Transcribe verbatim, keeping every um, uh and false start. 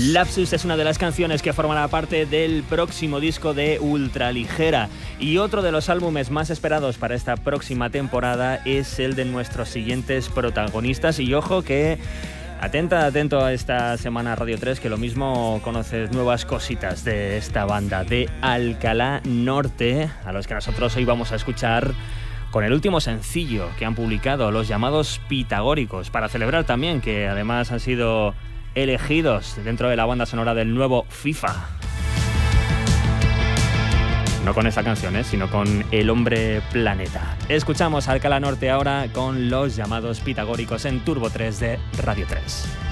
Lapsus es una de las canciones que formará parte del próximo disco de Ultraligera. Y otro de los álbumes más esperados para esta próxima temporada es el de nuestros siguientes protagonistas. Y ojo que... Atenta, atento a esta semana Radio tres, que lo mismo conoces nuevas cositas de esta banda de Alcalá Norte, a los que nosotros hoy vamos a escuchar con el último sencillo que han publicado, Los Llamados Pitagóricos, para celebrar también que además han sido elegidos dentro de la banda sonora del nuevo FIFA. No con esta canción, ¿eh? sino con El Hombre Planeta. Escuchamos a Alcalá Norte ahora con Los Llamados Pitagóricos en Turbo tres de Radio tres.